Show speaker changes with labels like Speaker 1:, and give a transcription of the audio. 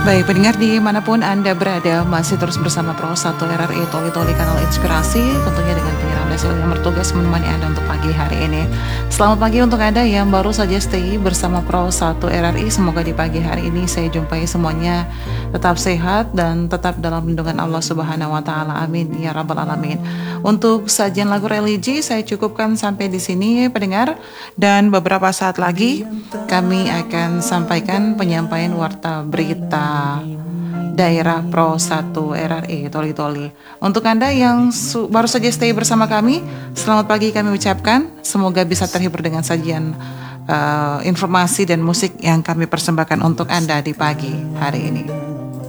Speaker 1: Baik, pendengar dimanapun Anda berada, masih terus bersama Pro 1 RRI Toli Kanal Inspirasi, tentunya dengan penyiraman Dasil yang bertugas menemani Anda untuk pagi hari ini. Selamat pagi untuk Anda yang baru saja stay bersama Pro 1 RRI. Semoga di pagi hari ini saya jumpai semuanya tetap sehat dan tetap dalam lindungan Allah Subhanahu wa taala. Amin ya rabbal alamin. Untuk sajian lagu religi saya cukupkan sampai di sini pendengar, dan beberapa saat lagi kami akan sampaikan penyampaian warta berita daerah Pro 1 RRI Toli. Untuk Anda yang baru saja stay bersama kami, selamat pagi kami ucapkan. Semoga bisa terhibur dengan sajian informasi dan musik yang kami persembahkan untuk Anda di pagi hari ini.